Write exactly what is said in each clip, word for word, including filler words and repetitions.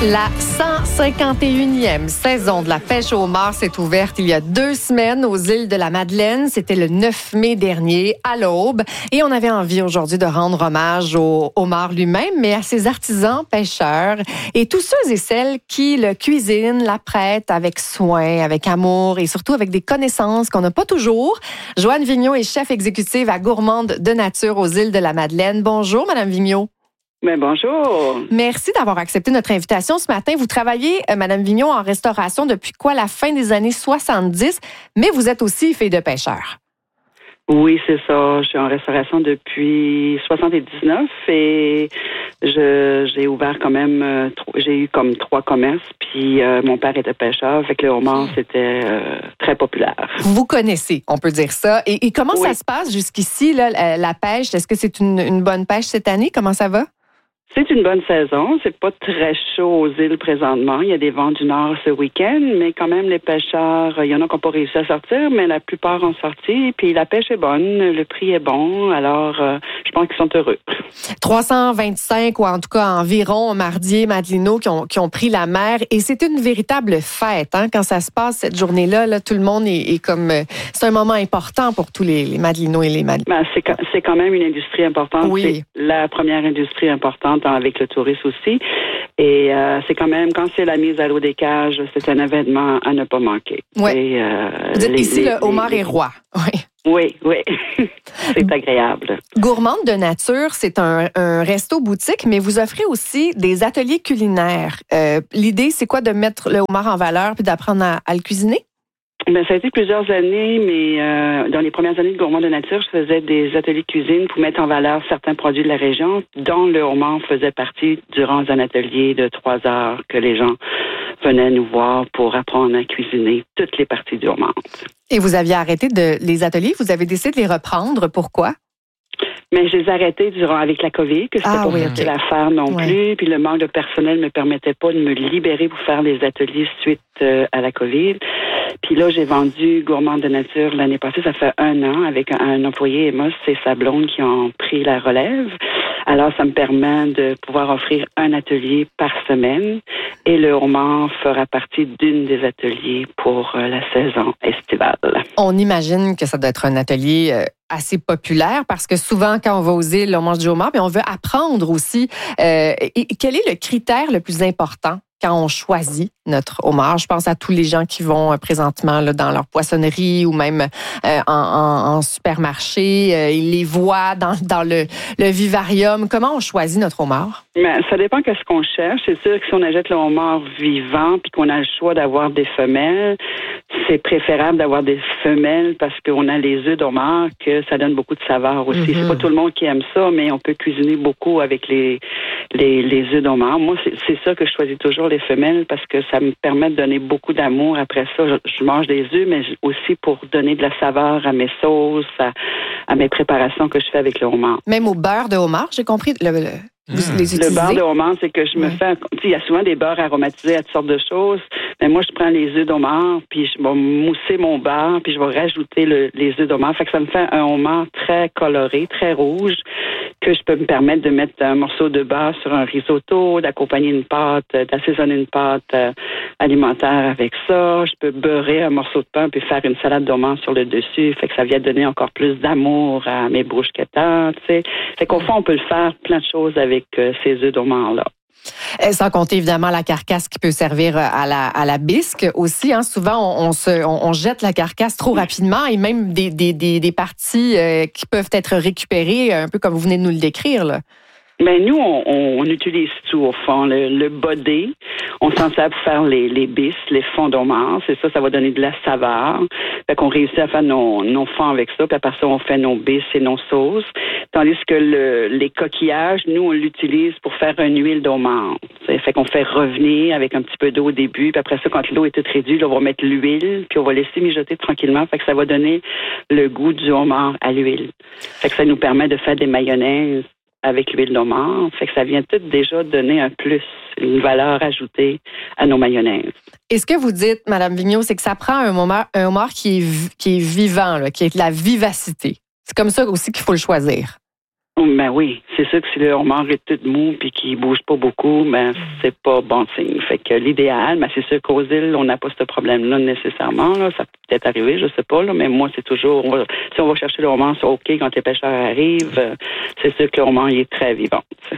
La cent cinquante et unième saison de la pêche au homard s'est ouverte il y a deux semaines aux îles de la Madeleine. C'était le neuf mai dernier, à l'aube. Et on avait envie aujourd'hui de rendre hommage au homard lui-même, mais à ses artisans pêcheurs et tous ceux et celles qui le cuisinent, l'apprêtent avec soin, avec amour et surtout avec des connaissances qu'on n'a pas toujours. Joanne Vigneault est chef exécutive à Gourmande de Nature aux îles de la Madeleine. Bonjour, Madame Vigneault. Mais bonjour. Merci d'avoir accepté notre invitation ce matin. Vous travaillez, euh, Madame Vigneault, en restauration depuis quoi, la fin des années soixante-dix, mais vous êtes aussi fille de pêcheur. Oui, c'est ça. Je suis en restauration depuis soixante-dix-neuf et je, j'ai ouvert quand même, euh, j'ai eu comme trois commerces, puis euh, mon père était pêcheur, fait que le homard, c'était euh, très populaire. Vous connaissez, on peut dire ça. Et, et comment oui. ça se passe jusqu'ici, là, la, la pêche? Est-ce que c'est une, une bonne pêche cette année? Comment ça va? C'est une bonne saison. C'est pas très chaud aux îles présentement. Il y a des vents du nord ce week-end, mais quand même, les pêcheurs, il y en a qui n'ont pas réussi à sortir, mais la plupart ont sorti. Puis la pêche est bonne, le prix est bon. Alors, euh, je pense qu'ils sont heureux. trois cent vingt-cinq, ou en tout cas environ, mardiers, madelinots qui ont, qui ont pris la mer. Et c'est une véritable fête, hein, quand ça se passe cette journée-là. Là, tout le monde est, est comme... C'est un moment important pour tous les, les madelinots et les madelinots. Ben, c'est, c'est quand même une industrie importante. Oui. C'est la première industrie importante avec le tourisme aussi. Et euh, c'est quand même, quand c'est la mise à l'eau des cages, c'est un événement à ne pas manquer. Ouais. Et, euh, Vous dites les, ici, les, le homard les, est roi. Oui. Oui, oui. C'est agréable. Gourmande de Nature, c'est un, un resto-boutique, mais vous offrez aussi des ateliers culinaires. Euh, l'idée, c'est quoi, de mettre le homard en valeur puis d'apprendre à, à le cuisiner? Ben, ça a été plusieurs années, mais euh, dans les premières années de Gourmande de Nature, je faisais des ateliers de cuisine pour mettre en valeur certains produits de la région, dont le homard faisait partie durant un atelier de trois heures que les gens venaient nous voir pour apprendre à cuisiner toutes les parties du homard. Et vous aviez arrêté de les ateliers, vous avez décidé de les reprendre. Pourquoi? Mais je les ai arrêtés durant, avec la COVID, que c'était ah, pas oui, facile okay. à faire non ouais. plus. Puis le manque de personnel ne me permettait pas de me libérer pour faire les ateliers suite euh, à la COVID. Puis là, j'ai vendu Gourmande de Nature l'année passée. Ça fait un an avec un, un employé, Emma, c'est sa blonde qui ont pris la relève. Alors, ça me permet de pouvoir offrir un atelier par semaine. Et le homard fera partie d'une des ateliers pour euh, la saison estivale. On imagine que ça doit être un atelier euh, assez populaire parce que souvent, quand on va aux îles, on mange du homard, mais on veut apprendre aussi. Euh, et quel est le critère le plus important quand on choisit notre homard? Je pense à tous les gens qui vont euh, présentement là, dans leur poissonnerie ou même euh, en, en, en supermarché. Euh, ils les voient dans, dans le, le vivarium. Comment on choisit notre homard? Mais ça dépend de ce qu'on cherche. C'est sûr que si on achète le homard vivant puis qu'on a le choix d'avoir des femelles, c'est préférable d'avoir des femelles parce qu'on a les œufs d'homard que ça donne beaucoup de saveur aussi. Mm-hmm. C'est pas tout le monde qui aime ça, mais on peut cuisiner beaucoup avec les les, les œufs d'homard. Moi, c'est, c'est ça que je choisis toujours les femelles parce que ça me permet de donner beaucoup d'amour. Après ça, je, je mange des œufs, mais aussi pour donner de la saveur à mes sauces, à, à mes préparations que je fais avec le homard. Même au beurre de homard, j'ai compris. Le, le... Vous mmh. les utilisez? Le beurre de homard, c'est que je me ouais. fais... Il y a souvent des beurres aromatisés à toutes sortes de choses. Mais moi, je prends les œufs d'homard, puis je vais mousser mon beurre, puis je vais rajouter le, les œufs d'homard. Fait que ça me fait un homard très coloré, très rouge, que je peux me permettre de mettre un morceau de beurre sur un risotto, d'accompagner une pâte, d'assaisonner une pâte euh, alimentaire avec ça. Je peux beurrer un morceau de pain, puis faire une salade d'homard sur le dessus. Fait que ça vient donner encore plus d'amour à mes bruschettas, tu sais. Fait qu'au fond, on peut le faire plein de choses avec avec euh, ces œufs d'homard-là. Sans compter évidemment la carcasse qui peut servir à la, à la bisque aussi. Hein. Souvent, on, on, se, on, on jette la carcasse trop rapidement et même des, des, des, des parties euh, qui peuvent être récupérées, un peu comme vous venez de nous le décrire, là. Ben nous, on, on utilise tout au fond. Le, le body, on s'en sert pour faire les, les bisques, les fonds d'homard. C'est ça, ça va donner de la saveur. Fait qu'on réussit à faire nos, nos fonds avec ça. Puis après ça, on fait nos bisques et nos sauces. Tandis que le, les coquillages, nous, on l'utilise pour faire une huile d'homard. Fait qu'on fait revenir avec un petit peu d'eau au début. Puis après ça, quand l'eau est toute réduite, là, on va mettre l'huile. Puis on va laisser mijoter tranquillement. Fait que ça va donner le goût du homard à l'huile. Fait que ça nous permet de faire des mayonnaises avec l'huile d'homard. Fait que ça vient tout déjà donner un plus, une valeur ajoutée à nos mayonnaises. Et ce que vous dites, Mme Vigneault, c'est que ça prend un homard, un homard qui est, qui est vivant, là, qui est de la vivacité. C'est comme ça aussi qu'il faut le choisir. Ben oui, c'est sûr que si le homard est tout mou puis qu'il bouge pas beaucoup, ben c'est pas bon signe. Fait que l'idéal, ben c'est sûr qu'aux îles, on n'a pas ce problème-là nécessairement. Là. Ça peut peut-être arriver, je sais pas, là, mais moi c'est toujours, on va, si on va chercher le homard, c'est ok quand les pêcheurs arrivent. Euh, c'est sûr que le homard il est très vivant.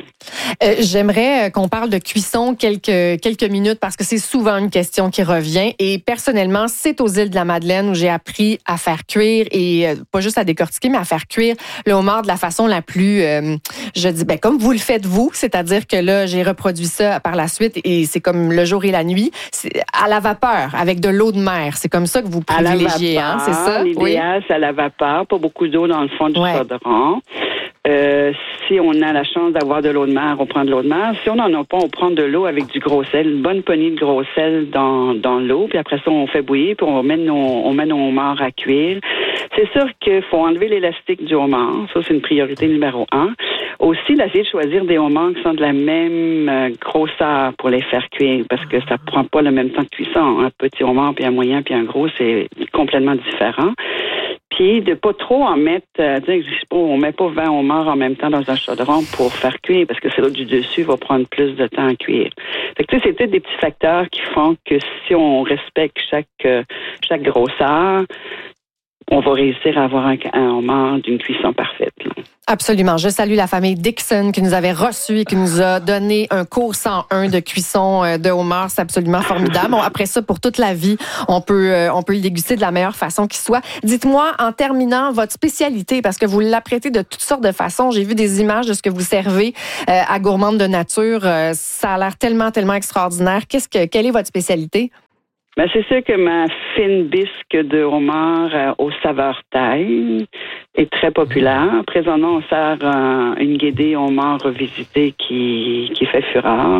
Euh, j'aimerais qu'on parle de cuisson quelques quelques minutes parce que c'est souvent une question qui revient. Et personnellement, c'est aux îles de la Madeleine où j'ai appris à faire cuire et euh, pas juste à décortiquer, mais à faire cuire le homard de la façon la plus Euh, je dis, ben comme vous le faites vous, c'est-à-dire que là, j'ai reproduit ça par la suite et c'est comme le jour et la nuit, c'est à la vapeur, avec de l'eau de mer. C'est comme ça que vous privilégiez, hein, c'est ça? L'idéal, oui. C'est à la vapeur, pas beaucoup d'eau dans le fond du ouais. chaudron. Euh, si on a la chance d'avoir de l'eau de mer, on prend de l'eau de mer. Si on n'en a pas, on prend de l'eau avec du gros sel, une bonne poignée de gros sel dans, dans l'eau, puis après ça, on fait bouillir, puis on met nos, on met nos homards à cuire. C'est sûr qu'il faut enlever l'élastique du homard. Ça, c'est une priorité numéro un. Aussi, d'essayer de choisir des homards qui sont de la même euh, grosseur pour les faire cuire, parce que ça prend pas le même temps de cuisson. Un petit homard, puis un moyen, puis un gros, c'est complètement différent. Puis de pas trop en mettre, euh, tu sais, on met pas vingt homards en même temps dans un chaudron pour faire cuire, parce que c'est l'autre du dessus va prendre plus de temps à cuire. Fait que tu sais, c'est peut-être des petits facteurs qui font que si on respecte chaque euh, chaque grosseur, on va réussir à avoir un, un homard d'une cuisson parfaite. Là. Absolument. Je salue la famille Dixon qui nous avait reçus et qui nous a donné un cours cent un de cuisson de homard. C'est absolument formidable. Bon, après ça, pour toute la vie, on peut on peut le déguster de la meilleure façon qui soit. Dites-moi, en terminant, votre spécialité, parce que vous l'apprêtez de toutes sortes de façons. J'ai vu des images de ce que vous servez euh, à Gourmande de Nature. Euh, ça a l'air tellement, tellement extraordinaire. Qu'est-ce que, quelle est votre spécialité? Ben, c'est sûr que ma fine bisque de homard euh, aux saveurs thaï est très populaire. Présentement, on sert euh, une guédée homard revisitée qui, qui fait fureur.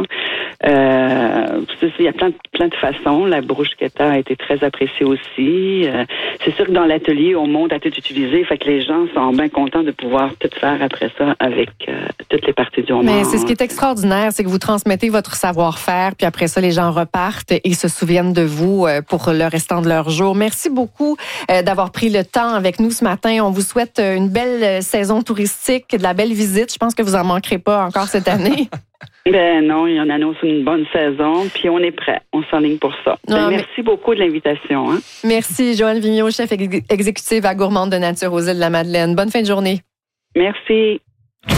Euh, il y a plein de, plein de façons. La bruschetta a été très appréciée aussi. Euh, c'est sûr que dans l'atelier, on monte à tout utiliser. Fait que les gens sont bien contents de pouvoir tout faire après ça avec euh, toutes les parties du homard. Mais c'est ce qui est extraordinaire, c'est que vous transmettez votre savoir-faire, puis après ça, les gens repartent et se souviennent de vous pour le restant de leur jour. Merci beaucoup d'avoir pris le temps avec nous ce matin. On vous souhaite une belle saison touristique, de la belle visite. Je pense que vous en manquerez pas encore cette année. Ben non, il y en a annonce une bonne saison, puis on est prêt. On s'enligne pour ça. Ben, non, merci mais... beaucoup de l'invitation. Hein? Merci, Joanne Vigneault, chef exécutive à Gourmande de Nature aux îles de la Madeleine. Bonne fin de journée. Merci.